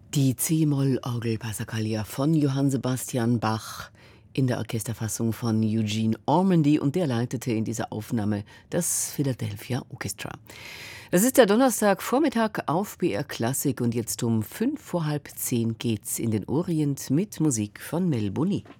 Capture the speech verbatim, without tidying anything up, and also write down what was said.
Die C-Moll-Orgel Passacaglia von Johann Sebastian Bach in der Orchesterfassung von Eugene Ormandy, und der leitete in dieser Aufnahme das Philadelphia Orchestra. Das ist der Donnerstagvormittag auf B R Klassik, und jetzt um fünf vor halb zehn geht's in den Orient mit Musik von Mel Boni.